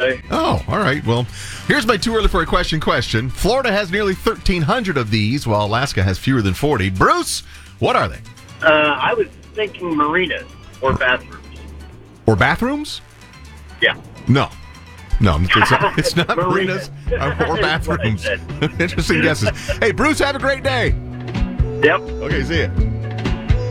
way. Oh, all right. Well, here's my too early for a question. Florida has nearly 1,300 of these, while Alaska has fewer than 40. Bruce, what are they? I was thinking marinas or bathrooms. Or bathrooms? Yeah. No, it's not marinas or bathrooms. Interesting guesses. Hey, Bruce, have a great day. Yep. Okay, see ya.